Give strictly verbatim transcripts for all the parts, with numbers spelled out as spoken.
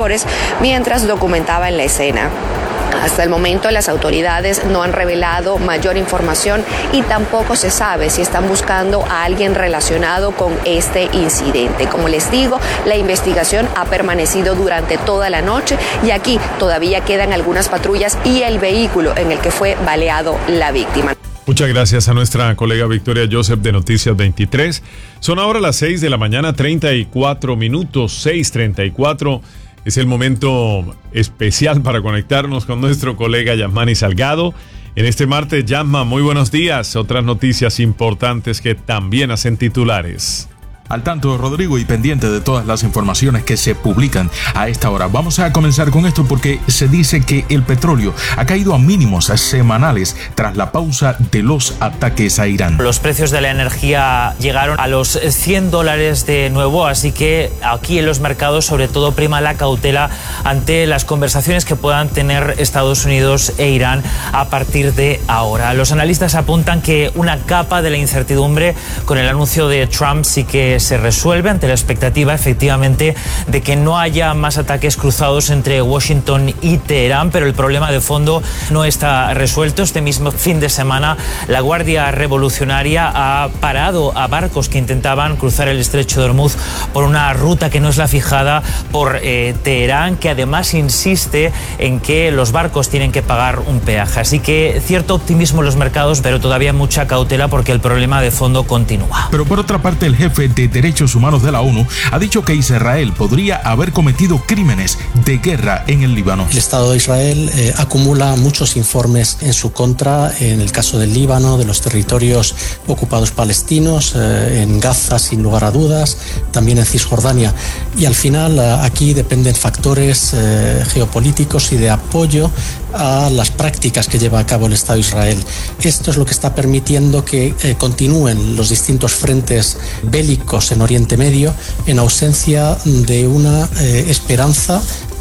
alrededores mientras documentaba en la escena. Hasta el momento las autoridades no han revelado mayor información y tampoco se sabe si están buscando a alguien relacionado con este incidente. Como les digo, la investigación ha permanecido durante toda la noche y aquí todavía quedan algunas patrullas y el vehículo en el que fue baleado la víctima. Muchas gracias a nuestra colega Victoria Joseph de Noticias veintitrés. Son ahora las seis de la mañana, treinta y cuatro minutos, seis treinta y cuatro. Es el momento especial para conectarnos con nuestro colega Yasmani Salgado. En este martes, Yasma, muy buenos días. Otras noticias importantes que también hacen titulares. Al tanto, Rodrigo, y pendiente de todas las informaciones que se publican a esta hora. Vamos a comenzar con esto porque se dice que el petróleo ha caído a mínimos semanales tras la pausa de los ataques a Irán. Los precios de la energía llegaron a los cien dólares de nuevo, así que aquí en los mercados sobre todo prima la cautela ante las conversaciones que puedan tener Estados Unidos e Irán a partir de ahora. Los analistas apuntan que una capa de la incertidumbre con el anuncio de Trump sí que se resuelve ante la expectativa efectivamente de que no haya más ataques cruzados entre Washington y Teherán, pero el problema de fondo no está resuelto. Este mismo fin de semana la Guardia Revolucionaria ha parado a barcos que intentaban cruzar el estrecho de Hormuz por una ruta que no es la fijada por eh, Teherán, que además insiste en que los barcos tienen que pagar un peaje. Así que cierto optimismo en los mercados, pero todavía mucha cautela porque el problema de fondo continúa. Pero por otra parte, el jefe de Derechos Humanos de la ONU ha dicho que Israel podría haber cometido crímenes de guerra en el Líbano. El Estado de Israel eh, acumula muchos informes en su contra en el caso del Líbano, de los territorios ocupados palestinos, eh, en Gaza sin lugar a dudas, también en Cisjordania. Y al final eh, aquí dependen factores eh, geopolíticos y de apoyo a las prácticas que lleva a cabo el Estado de Israel. Esto es lo que está permitiendo que eh, continúen los distintos frentes bélicos en Oriente Medio en ausencia de una eh, esperanza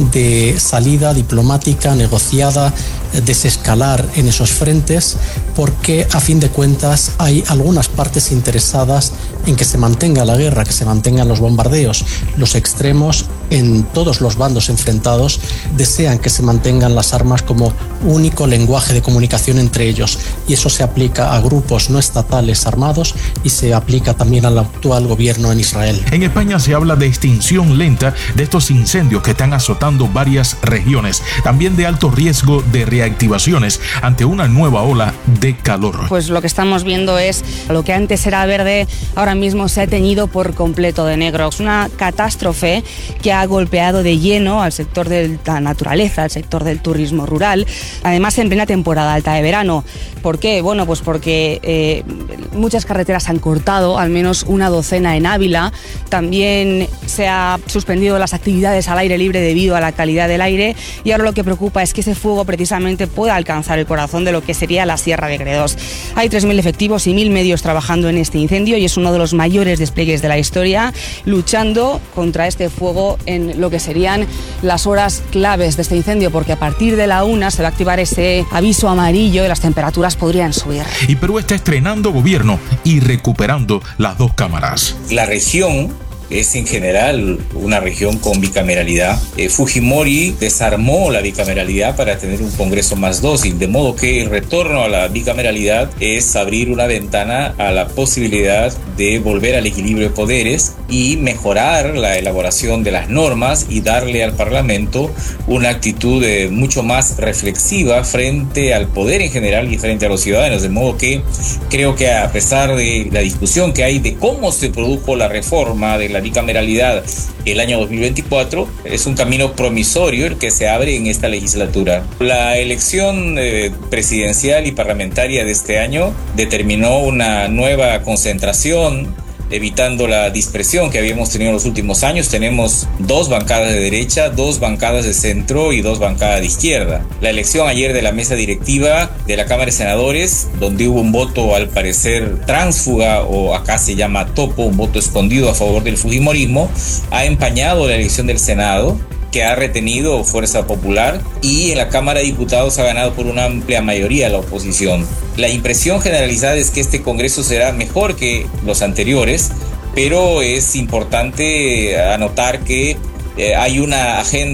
de salida diplomática, negociada, desescalar en esos frentes, porque a fin de cuentas hay algunas partes interesadas en que se mantenga la guerra, que se mantengan los bombardeos. Los extremos en todos los bandos enfrentados desean que se mantengan las armas como único lenguaje de comunicación entre ellos, y eso se aplica a grupos no estatales armados y se aplica también al actual gobierno en Israel. En España se habla de extinción lenta de estos incendios que están azotando varias regiones, también de alto riesgo de reactivaciones ante una nueva ola de calor. Pues lo que estamos viendo es lo que antes era verde, ahora mismo se ha teñido por completo de negro. Es una catástrofe que ha golpeado de lleno al sector de la naturaleza, al sector del turismo rural, además en plena temporada alta de verano. ¿Por qué? Bueno, pues porque eh, muchas carreteras se han cortado, al menos una docena en Ávila. También se han suspendido las actividades al aire libre debido a la calidad del aire, y ahora lo que preocupa es que ese fuego precisamente pueda alcanzar el corazón de lo que sería la Sierra de Gredos. Hay tres mil efectivos y mil medios trabajando en este incendio y es uno de los mayores despliegues de la historia, luchando contra este fuego en lo que serían las horas claves de este incendio, porque a partir de la una se va a activar ese aviso amarillo y las temperaturas podrían subir. Y Perú está estrenando gobierno y recuperando las dos cámaras. La región es en general una región con bicameralidad. Eh, Fujimori desarmó la bicameralidad para tener un Congreso más dócil, de modo que el retorno a la bicameralidad es abrir una ventana a la posibilidad de volver al equilibrio de poderes y mejorar la elaboración de las normas y darle al Parlamento una actitud eh, mucho más reflexiva frente al poder en general y frente a los ciudadanos, de modo que creo que a pesar de la discusión que hay de cómo se produjo la reforma de la la bicameralidad el año dos mil veinticuatro, es un camino promisorio el que se abre en esta legislatura. La elección eh, presidencial y parlamentaria de este año determinó una nueva concentración, evitando la dispersión que habíamos tenido en los últimos años. Tenemos dos bancadas de derecha, dos bancadas de centro y dos bancadas de izquierda. La elección ayer de la mesa directiva de la Cámara de Senadores, donde hubo un voto al parecer tránsfuga, o acá se llama topo, un voto escondido a favor del fujimorismo, ha empañado la elección del Senado, que ha retenido fuerza popular, y en la Cámara de Diputados ha ganado por una amplia mayoría la oposición. La impresión generalizada es que este Congreso será mejor que los anteriores, pero es importante anotar que eh, hay una agenda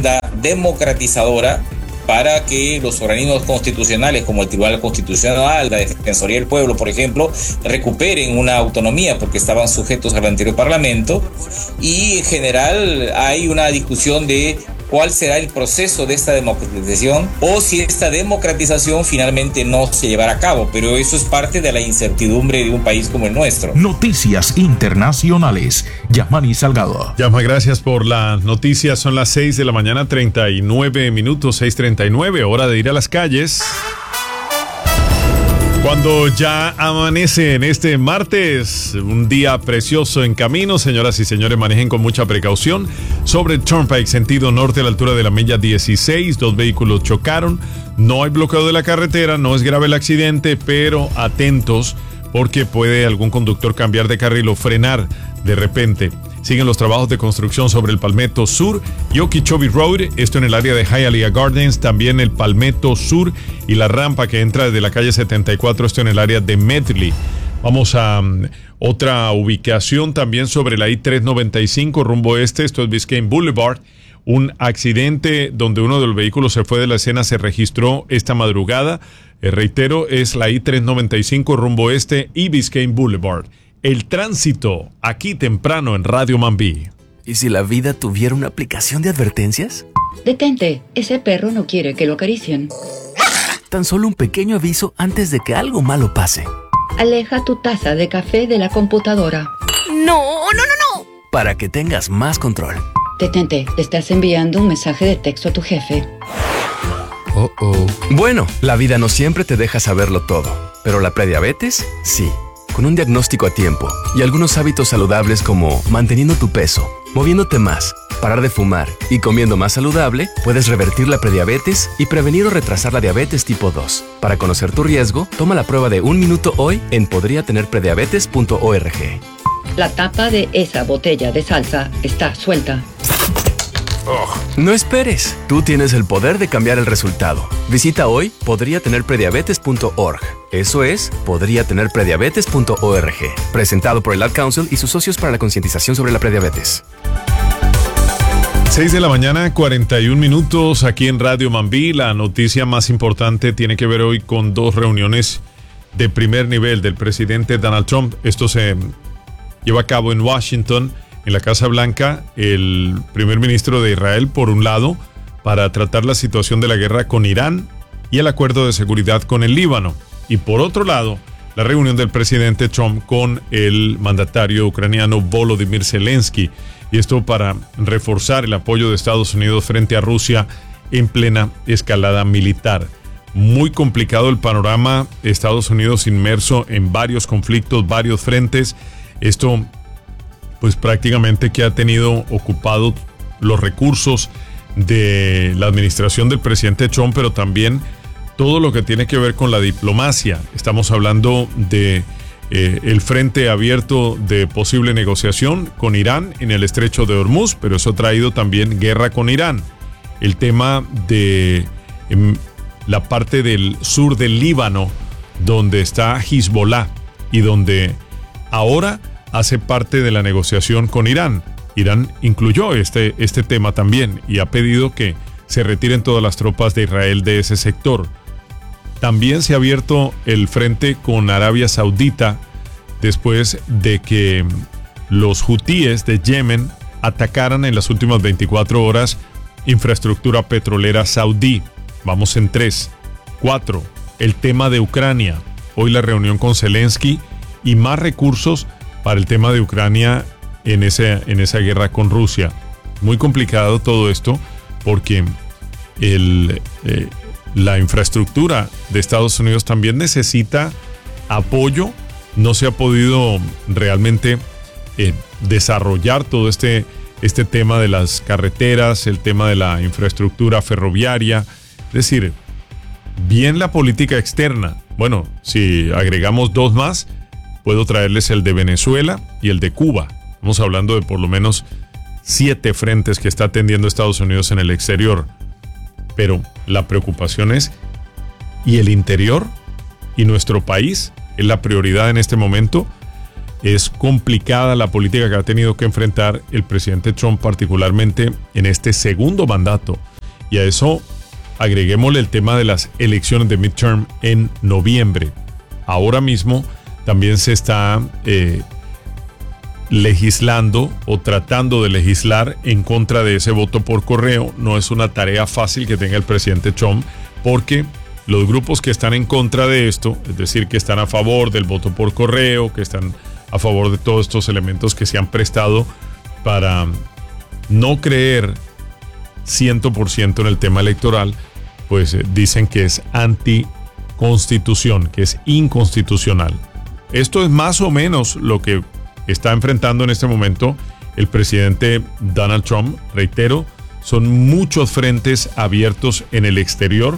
democratizadora para que los organismos constitucionales como el Tribunal Constitucional, la Defensoría del Pueblo, por ejemplo, recuperen una autonomía porque estaban sujetos al anterior Parlamento. Y en general hay una discusión de cuál será el proceso de esta democratización o si esta democratización finalmente no se llevará a cabo, pero eso es parte de la incertidumbre de un país como el nuestro. Noticias internacionales. Yasmani Salgado. Yasma, gracias por las noticias. Son las seis de la mañana, treinta y nueve minutos, seis treinta y nueve, hora de ir a las calles. Cuando ya amanece en este martes, un día precioso en camino, señoras y señores, manejen con mucha precaución. Sobre Turnpike, sentido norte a la altura de la milla dieciséis, dos vehículos chocaron. No hay bloqueo de la carretera, no es grave el accidente, pero atentos porque puede algún conductor cambiar de carril o frenar de repente. Siguen los trabajos de construcción sobre el Palmetto Sur y Okeechobee Road, esto en el área de Hialeah Gardens, también el Palmetto Sur y la rampa que entra desde la calle setenta y cuatro, esto en el área de Medley. Vamos a um, otra ubicación también sobre la I tres noventa y cinco rumbo este, esto es Biscayne Boulevard. Un accidente donde uno de los vehículos se fue de la escena se registró esta madrugada. Eh, reitero, es la I tres noventa y cinco rumbo este y Biscayne Boulevard. El tránsito, aquí temprano en Radio Mambí. ¿Y si la vida tuviera una aplicación de advertencias? Detente, ese perro no quiere que lo acaricien. Tan solo un pequeño aviso antes de que algo malo pase. Aleja tu taza de café de la computadora. ¡No, no, no, no! Para que tengas más control. Detente, te estás enviando un mensaje de texto a tu jefe. Oh, oh. Bueno, la vida no siempre te deja saberlo todo, pero la prediabetes, sí. Con un diagnóstico a tiempo y algunos hábitos saludables como manteniendo tu peso, moviéndote más, parar de fumar y comiendo más saludable, puedes revertir la prediabetes y prevenir o retrasar la diabetes tipo dos. Para conocer tu riesgo, toma la prueba de un minuto hoy en podría tener prediabetes punto org. La tapa de esa botella de salsa está suelta. Oh. No esperes, tú tienes el poder de cambiar el resultado. Visita hoy podría tener prediabetes punto org. Eso es podría tener prediabetes punto org. Presentado por el Ad Council y sus socios para la concientización sobre la prediabetes. seis de la mañana, cuarenta y un minutos aquí en Radio Mambí. La noticia más importante tiene que ver hoy con dos reuniones de primer nivel del presidente Donald Trump. Esto se lleva a cabo en Washington. En la Casa Blanca, el primer ministro de Israel, por un lado, para tratar la situación de la guerra con Irán y el acuerdo de seguridad con el Líbano. Y por otro lado, la reunión del presidente Trump con el mandatario ucraniano Volodymyr Zelensky. Y esto para reforzar el apoyo de Estados Unidos frente a Rusia en plena escalada militar. Muy complicado el panorama, Estados Unidos inmerso en varios conflictos, varios frentes. Esto pues prácticamente que ha tenido ocupado los recursos de la administración del presidente Trump, pero también todo lo que tiene que ver con la diplomacia. Estamos hablando de eh, el frente abierto de posible negociación con Irán en el estrecho de Hormuz, pero eso ha traído también guerra con Irán. El tema de eh, la parte del sur del Líbano, donde está Hezbollah y donde ahora hace parte de la negociación con Irán. Irán incluyó este, este tema también y ha pedido que se retiren todas las tropas de Israel de ese sector. También se ha abierto el frente con Arabia Saudita después de que los hutíes de Yemen atacaran en las últimas veinticuatro horas infraestructura petrolera saudí. Vamos en tres. Cuatro. El tema de Ucrania. Hoy la reunión con Zelensky y más recursos para el tema de Ucrania en, ese, en esa guerra con Rusia. Muy complicado todo esto porque el, eh, la infraestructura de Estados Unidos también necesita apoyo. No se ha podido realmente eh, desarrollar todo este, este tema de las carreteras, el tema de la infraestructura ferroviaria. Es decir, bien la política externa. Bueno, si agregamos dos más, puedo traerles el de Venezuela y el de Cuba. Estamos hablando de por lo menos siete frentes que está atendiendo Estados Unidos en el exterior. Pero la preocupación es, ¿y el interior? ¿Y nuestro país? ¿Es la prioridad en este momento? Es complicada la política que ha tenido que enfrentar el presidente Trump, particularmente en este segundo mandato. Y a eso agreguémosle el tema de las elecciones de midterm en noviembre. Ahora mismo también se está eh, legislando o tratando de legislar en contra de ese voto por correo. No es una tarea fácil que tenga el presidente Trump, porque los grupos que están en contra de esto, es decir, que están a favor del voto por correo, que están a favor de todos estos elementos que se han prestado para no creer cien por ciento en el tema electoral, pues eh, dicen que es anticonstitución, que es inconstitucional. Esto es más o menos lo que está enfrentando en este momento el presidente Donald Trump. Reitero, son muchos frentes abiertos en el exterior.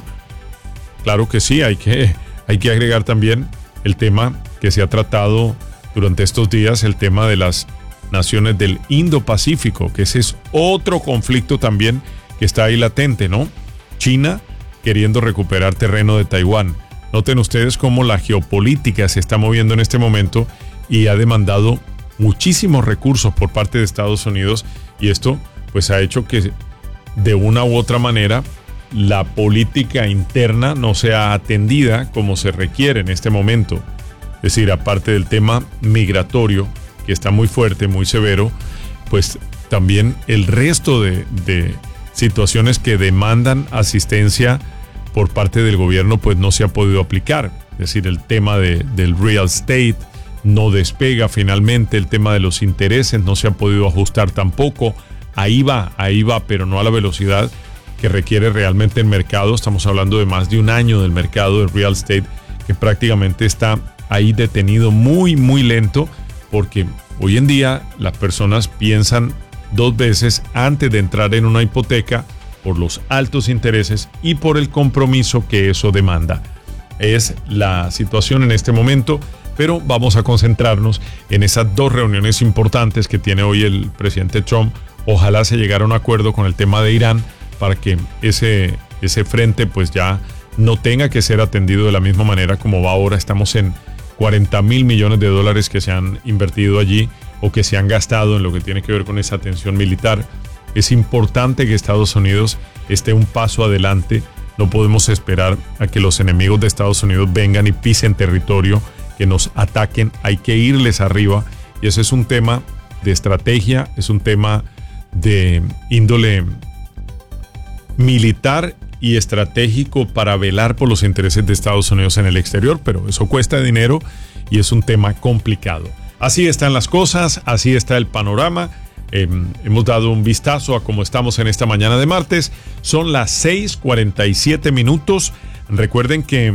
Claro que sí, hay que, hay que agregar también el tema que se ha tratado durante estos días, el tema de las naciones del Indo-Pacífico, que ese es otro conflicto también que está ahí latente, ¿no? China queriendo recuperar terreno de Taiwán. Noten ustedes cómo la geopolítica se está moviendo en este momento y ha demandado muchísimos recursos por parte de Estados Unidos, y esto pues ha hecho que de una u otra manera la política interna no sea atendida como se requiere en este momento. Es decir, aparte del tema migratorio, que está muy fuerte, muy severo, pues también el resto de, de situaciones que demandan asistencia por parte del gobierno pues no se ha podido aplicar. Es decir, el tema de, del real estate no despega finalmente, el tema de los intereses no se ha podido ajustar tampoco. Ahí va, ahí va, pero no a la velocidad que requiere realmente el mercado. Estamos hablando de más de un año del mercado del real estate, que prácticamente está ahí detenido, muy, muy lento, porque hoy en día las personas piensan dos veces antes de entrar en una hipoteca por los altos intereses y por el compromiso que eso demanda. Es la situación en este momento, pero vamos a concentrarnos en esas dos reuniones importantes que tiene hoy el presidente Trump. Ojalá se llegara a un acuerdo con el tema de Irán para que ese, ese frente pues ya no tenga que ser atendido de la misma manera como va ahora. Estamos en cuarenta mil millones de dólares que se han invertido allí o que se han gastado en lo que tiene que ver con esa atención militar. Es importante que Estados Unidos esté un paso adelante. No podemos esperar a que los enemigos de Estados Unidos vengan y pisen territorio, que nos ataquen. Hay que irles arriba, y ese es un tema de estrategia, es un tema de índole militar y estratégico para velar por los intereses de Estados Unidos en el exterior, pero eso cuesta dinero y es un tema complicado. Así están las cosas, así está el panorama. Eh, hemos dado un vistazo a cómo estamos en esta mañana de martes. Son las seis cuarenta y siete minutos. Recuerden que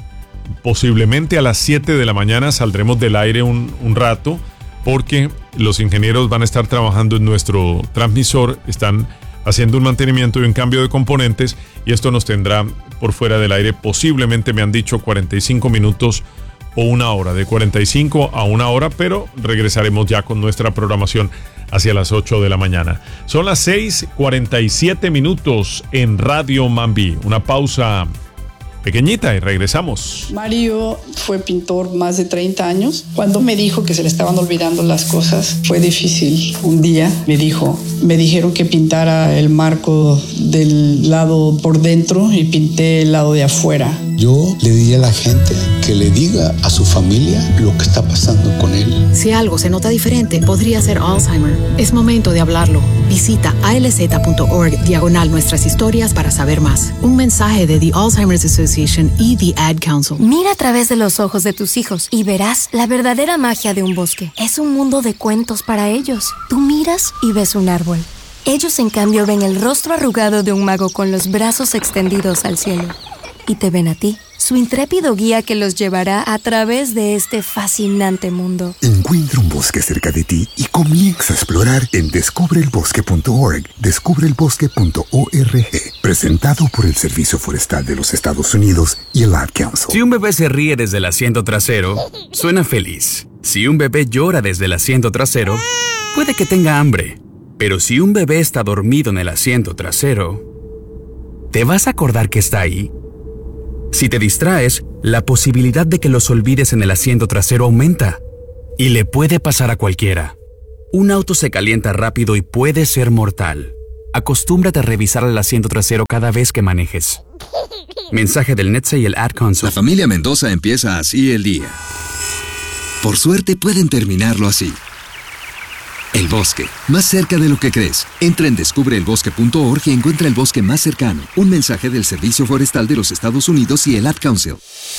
posiblemente a las siete de la mañana saldremos del aire un, un rato, porque los ingenieros van a estar trabajando en nuestro transmisor, están haciendo un mantenimiento y un cambio de componentes, y esto nos tendrá por fuera del aire posiblemente, me han dicho, cuarenta y cinco minutos o una hora, de cuarenta y cinco a una hora, pero regresaremos ya con nuestra programación hacia las ocho de la mañana. Son las seis cuarenta y siete minutos en Radio Mambí. Una pausa pequeñita y regresamos. Mario fue pintor más de treinta años. Cuando me dijo que se le estaban olvidando las cosas, fue difícil. Un día me dijo, me dijeron que pintara el marco del lado por dentro y pinté el lado de afuera. Yo le diría a la gente que le diga a su familia lo que está pasando con él. Si algo se nota diferente, podría ser Alzheimer. Es momento de hablarlo. Visita alz.org diagonal nuestras historias para saber más. Un mensaje de The Alzheimer's Association y The Ad Council. Mira a través de los ojos de tus hijos y verás la verdadera magia de un bosque. Es un mundo de cuentos para ellos. Tú miras y ves un árbol. Ellos, en cambio, ven el rostro arrugado de un mago con los brazos extendidos al cielo. Y te ven a ti, su intrépido guía que los llevará a través de este fascinante mundo. Encuentra un bosque cerca de ti y comienza a explorar en descubre el bosque punto org. descubre el bosque punto org. Presentado por el Servicio Forestal de los Estados Unidos y el Ad Council. Si un bebé se ríe desde el asiento trasero, suena feliz. Si un bebé llora desde el asiento trasero, puede que tenga hambre. Pero si un bebé está dormido en el asiento trasero, ¿te vas a acordar que está ahí? Si te distraes, la posibilidad de que los olvides en el asiento trasero aumenta. Y le puede pasar a cualquiera. Un auto se calienta rápido y puede ser mortal. Acostúmbrate a revisar el asiento trasero cada vez que manejes. Mensaje del N H T S A y el Ad Council. La familia Mendoza empieza así el día. Por suerte pueden terminarlo así. El bosque, más cerca de lo que crees. Entra en descubre el bosque punto org y encuentra el bosque más cercano. Un mensaje del Servicio Forestal de los Estados Unidos y el Ad Council.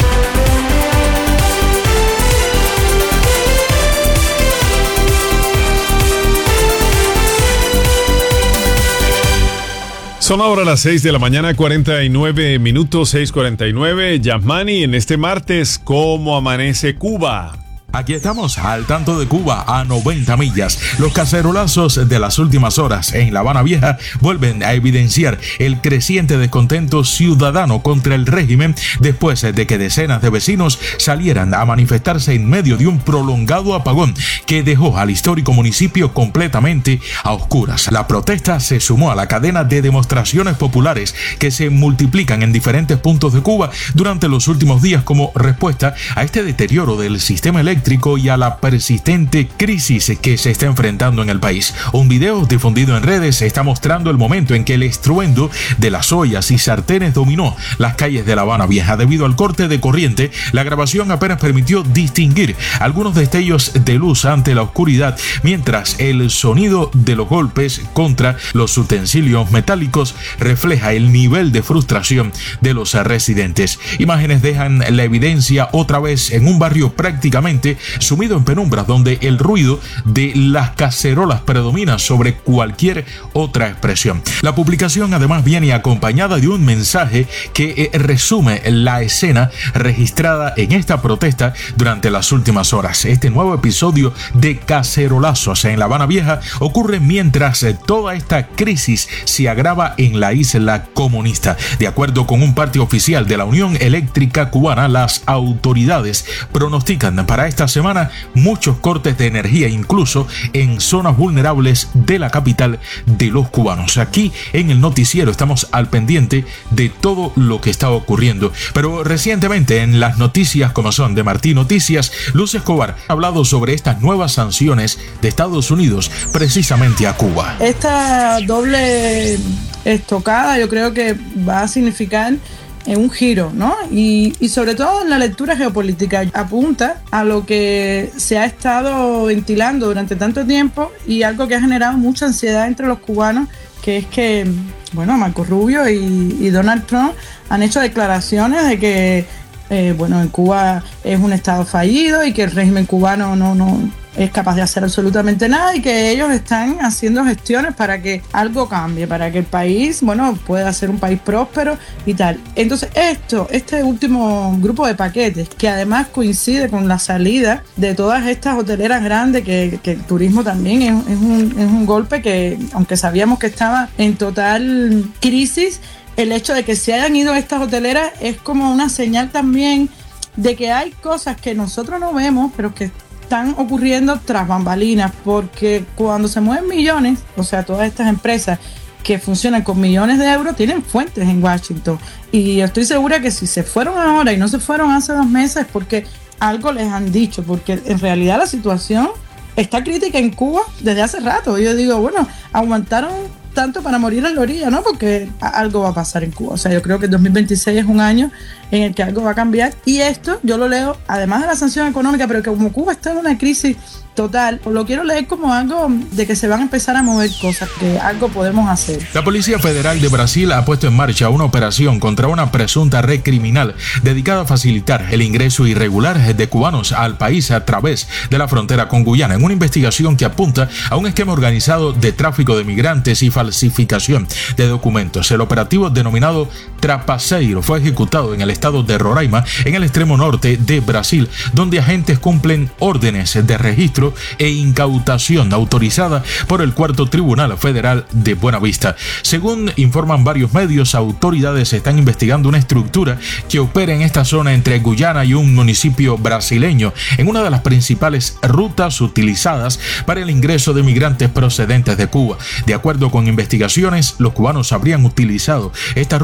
Son ahora las seis de la mañana, cuarenta y nueve minutos, seis cuarenta y nueve. Yasmani, en este martes, ¿cómo amanece Cuba? Aquí estamos al tanto de Cuba a noventa millas. Los cacerolazos de las últimas horas en La Habana Vieja vuelven a evidenciar el creciente descontento ciudadano contra el régimen después de que decenas de vecinos salieran a manifestarse en medio de un prolongado apagón que dejó al histórico municipio completamente a oscuras. La protesta se sumó a la cadena de demostraciones populares que se multiplican en diferentes puntos de Cuba durante los últimos días como respuesta a este deterioro del sistema eléctrico y a la persistente crisis que se está enfrentando en el país. Un video difundido en redes está mostrando el momento en que el estruendo de las ollas y sartenes dominó las calles de La Habana Vieja. Debido al corte de corriente, la grabación apenas permitió distinguir algunos destellos de luz ante la oscuridad, mientras el sonido de los golpes contra los utensilios metálicos refleja el nivel de frustración de los residentes. Imágenes dejan la evidencia otra vez en un barrio prácticamente sumido en penumbras, donde el ruido de las cacerolas predomina sobre cualquier otra expresión. La publicación además viene acompañada de un mensaje que eh, resume la escena registrada en esta protesta durante las últimas horas. Este nuevo episodio de cacerolazos en La Habana Vieja ocurre mientras eh, toda esta crisis se agrava en la isla comunista. De acuerdo con un parte oficial de la Unión Eléctrica Cubana, las autoridades pronostican para esta semana muchos cortes de energía, incluso en zonas vulnerables de la capital de los cubanos. Aquí en el noticiero estamos al pendiente de todo lo que está ocurriendo, pero recientemente en las noticias como son de Martín Noticias, Luz Escobar ha hablado sobre estas nuevas sanciones de Estados Unidos precisamente a Cuba. Esta doble estocada yo creo que va a significar en un giro, ¿no? Y, y sobre todo en la lectura geopolítica apunta a lo que se ha estado ventilando durante tanto tiempo y algo que ha generado mucha ansiedad entre los cubanos, que es que, bueno, Marco Rubio y, y Donald Trump han hecho declaraciones de que, eh, bueno, en Cuba es un estado fallido y que el régimen cubano no, no es capaz de hacer absolutamente nada y que ellos están haciendo gestiones para que algo cambie, para que el país, bueno, pueda ser un país próspero y tal. Entonces esto, este último grupo de paquetes, que además coincide con la salida de todas estas hoteleras grandes, que, que el turismo también es, es, un, es un golpe que, aunque sabíamos que estaba en total crisis, el hecho de que se hayan ido estas hoteleras es como una señal también de que hay cosas que nosotros no vemos, pero que están ocurriendo tras bambalinas, porque cuando se mueven millones, o sea, todas estas empresas que funcionan con millones de euros tienen fuentes en Washington, y estoy segura que si se fueron ahora y no se fueron hace dos meses porque algo les han dicho, porque en realidad la situación está crítica en Cuba desde hace rato. Yo digo, bueno, aguantaron tanto para morir en la orilla, ¿no? Porque algo va a pasar en Cuba. O sea, yo creo que el dos mil veintiséis es un año en el que algo va a cambiar. Y esto yo lo leo, además de la sanción económica, pero que como Cuba está en una crisis total, lo quiero leer como algo de que se van a empezar a mover cosas, que algo podemos hacer. La Policía Federal de Brasil ha puesto en marcha una operación contra una presunta red criminal dedicada a facilitar el ingreso irregular de cubanos al país a través de la frontera con Guyana, en una investigación que apunta a un esquema organizado de tráfico de migrantes y falsificación de documentos. El operativo denominado Trapaceiro fue ejecutado en el estado de Roraima, en el extremo norte de Brasil, donde agentes cumplen órdenes de registro e incautación autorizada por el Cuarto Tribunal Federal de Buenavista. Según informan varios medios, autoridades están investigando una estructura que opera en esta zona entre Guyana y un municipio brasileño, en una de las principales rutas utilizadas para el ingreso de migrantes procedentes de Cuba. De acuerdo con investigaciones, los cubanos habrían utilizado esta ruta para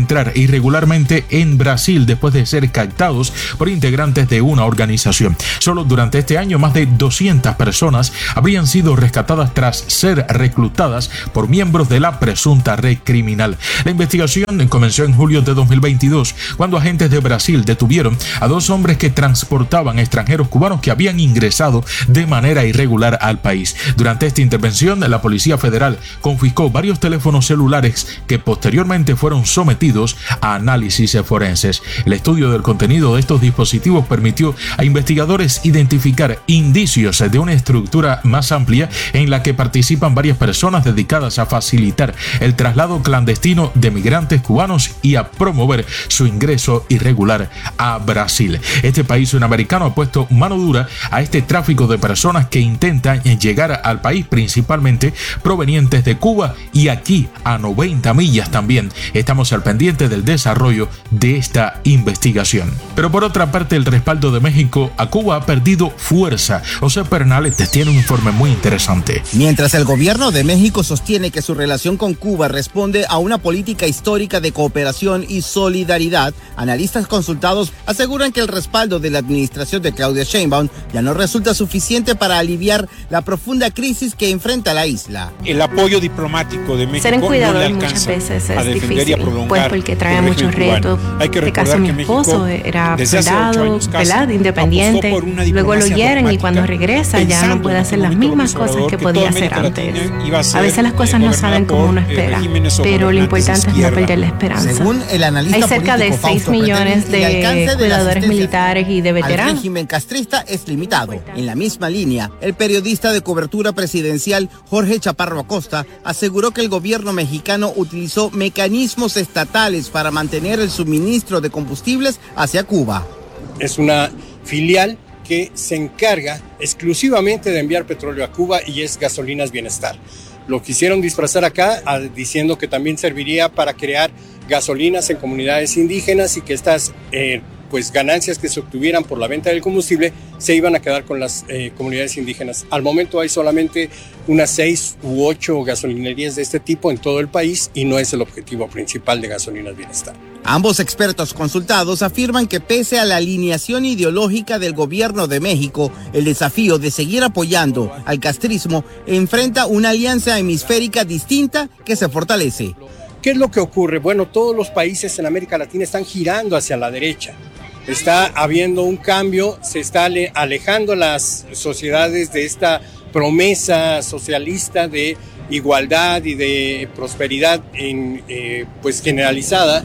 entrar irregularmente en Brasil después de ser captados por integrantes de una organización. Solo durante este año más de doscientas personas habrían sido rescatadas tras ser reclutadas por miembros de la presunta red criminal. La investigación comenzó en julio de dos mil veintidós, cuando agentes de Brasil detuvieron a dos hombres que transportaban extranjeros cubanos que habían ingresado de manera irregular al país. Durante esta intervención, la Policía Federal confiscó varios teléfonos celulares que posteriormente fueron sometidos a análisis forenses. El estudio del contenido de estos dispositivos permitió a investigadores identificar indicios de una estructura más amplia en la que participan varias personas dedicadas a facilitar el traslado clandestino de migrantes cubanos y a promover su ingreso irregular a Brasil. Este país sudamericano ha puesto mano dura a este tráfico de personas que intentan llegar al país, principalmente provenientes de Cuba, y aquí a noventa millas también estamos al pendiente del desarrollo de esta investigación. Pero por otra parte, el respaldo de México a Cuba ha perdido fuerza. José Pernales tiene un informe muy interesante. Mientras el gobierno de México sostiene que su relación con Cuba responde a una política histórica de cooperación y solidaridad, analistas consultados aseguran que el respaldo de la administración de Claudia Sheinbaum ya no resulta suficiente para aliviar la profunda crisis que enfrenta la isla. El apoyo diplomático de México ser un cuidador no le muchas veces a es difícil, pues porque trae muchos retos. Hay que de caso mi esposo era pelado, pelado, independiente, luego lo hieren y cuando regresa ya no puede hacer las mismas cosas que podía hacer antes. A veces las cosas no salen como uno espera, pero lo importante es no perder la esperanza. Según el analista Hay cerca de seis millones de cuidadores militares y de veteranos. El régimen castrista es limitado. En la misma línea, el periodista de cobertura presidencial Jorge Chaparro Acosta aseguró que el gobierno mexicano utilizó mecanismos estatales para mantener el suministro de combustibles hacia Cuba. Es una filial que se encarga exclusivamente de enviar petróleo a Cuba y es Gasolinas Bienestar. Lo quisieron disfrazar acá a, diciendo que también serviría para crear gasolinas en comunidades indígenas y que estas eh, pues ganancias que se obtuvieran por la venta del combustible se iban a quedar con las eh, comunidades indígenas. Al momento hay solamente unas seis u ocho gasolinerías de este tipo en todo el país y no es el objetivo principal de Gasolinas Bienestar. Ambos expertos consultados afirman que pese a la alineación ideológica del gobierno de México, el desafío de seguir apoyando al castrismo enfrenta una alianza hemisférica distinta que se fortalece. ¿Qué es lo que ocurre? Bueno, todos los países en América Latina están girando hacia la derecha. Está habiendo un cambio, se está alejando las sociedades de esta promesa socialista de igualdad y de prosperidad en, eh, pues generalizada,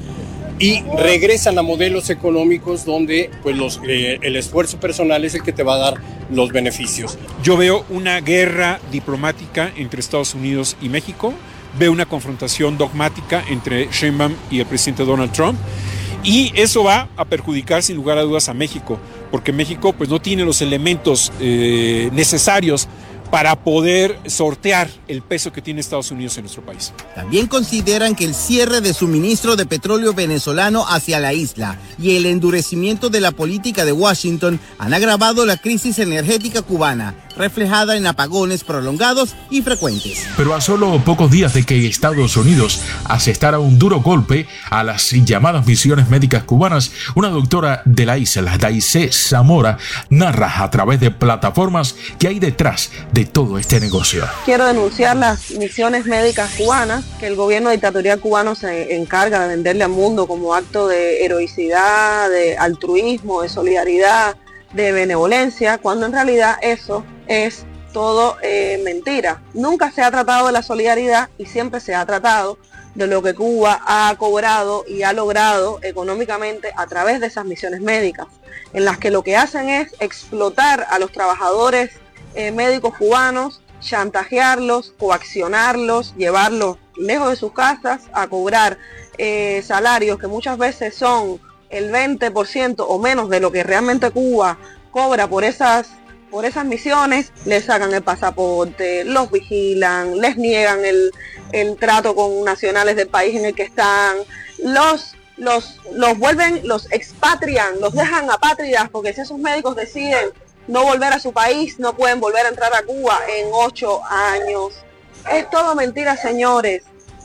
y regresan a modelos económicos donde pues los, eh, el esfuerzo personal es el que te va a dar los beneficios. Yo veo una guerra diplomática entre Estados Unidos y México, veo una confrontación dogmática entre Sheinbaum y el presidente Donald Trump, y eso va a perjudicar sin lugar a dudas a México, porque México pues no tiene los elementos eh, necesarios para poder sortear el peso que tiene Estados Unidos en nuestro país. También consideran que el cierre de suministro de petróleo venezolano hacia la isla y el endurecimiento de la política de Washington han agravado la crisis energética cubana, reflejada en apagones prolongados y frecuentes. Pero a solo pocos días de que Estados Unidos asestara un duro golpe a las llamadas misiones médicas cubanas, una doctora de la isla, Daisy Zamora, narra a través de plataformas que hay detrás de todo este negocio. Quiero denunciar las misiones médicas cubanas que el gobierno dictatorial cubano se encarga de venderle al mundo como acto de heroicidad, de altruismo, de solidaridad, de benevolencia, cuando en realidad eso es todo eh, mentira. Nunca se ha tratado de la solidaridad y siempre se ha tratado de lo que Cuba ha cobrado y ha logrado económicamente a través de esas misiones médicas, en las que lo que hacen es explotar a los trabajadores eh, médicos cubanos, chantajearlos, coaccionarlos, llevarlos lejos de sus casas a cobrar eh, salarios que muchas veces son el veinte por ciento o menos de lo que realmente Cuba cobra por esas, por esas misiones. Les sacan el pasaporte, los vigilan, les niegan el, el trato con nacionales del país en el que están, los, los, los vuelven, los expatrian, los dejan apátridas, porque si esos médicos deciden no volver a su país, no pueden volver a entrar a Cuba en ocho años. Es todo mentira, señores.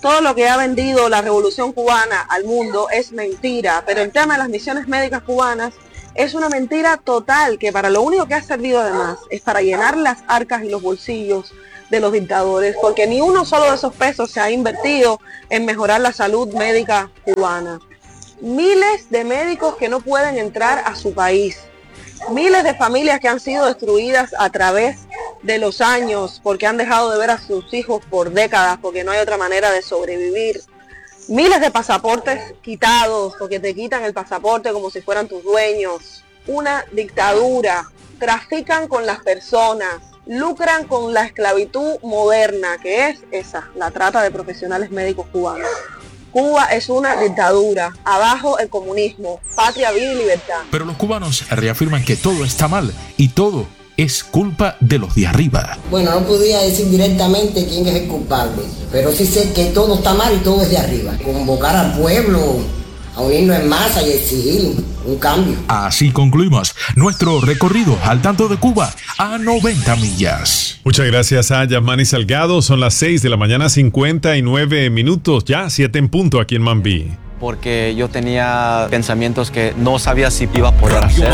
todo lo que ha vendido la Revolución Cubana al mundo es mentira, pero el tema de las misiones médicas cubanas es una mentira total, que para lo único que ha servido además es para llenar las arcas y los bolsillos de los dictadores, porque ni uno solo de esos pesos se ha invertido en mejorar la salud médica cubana. Miles de médicos que no pueden entrar a su país, miles de familias que han sido destruidas a través de los años porque han dejado de ver a sus hijos por décadas, porque no hay otra manera de sobrevivir. Miles de pasaportes quitados porque te quitan el pasaporte como si fueran tus dueños. Una dictadura. Trafican con las personas, lucran con la esclavitud moderna, que es esa, la trata de profesionales médicos cubanos. Cuba es una dictadura, abajo el comunismo, patria, vida y libertad. Pero los cubanos reafirman que todo está mal y todo es culpa de los de arriba. Bueno, no podría decir directamente quién es el culpable, pero sí sé que todo está mal y todo es de arriba. Convocar al pueblo a unirnos en masa y exigir un cambio. Así concluimos nuestro recorrido al tanto de Cuba a noventa millas. Muchas gracias a Yasmani Salgado. Son las seis de la mañana, cincuenta y nueve minutos, ya siete en punto aquí en Mambí. Porque yo tenía pensamientos que no sabía si iba a poder hacer.